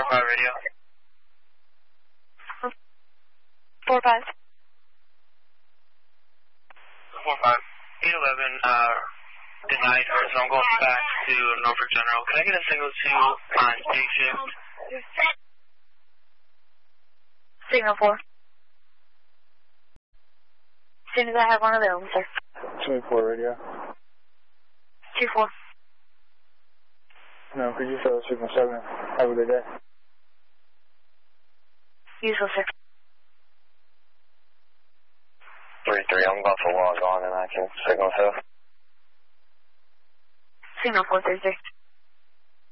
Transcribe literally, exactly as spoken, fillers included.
five radio. four five. four five. eight eleven, uh, denied her, so I'm going back to Norfolk General. Can I get a signal to on day shift? Signal four. As soon as I have one available, sir. twenty-four radio. two four. No, could you show signal seven? Have a good day. Useful, sir. three three, I'm about to log on and I can signal two. Signal four three three.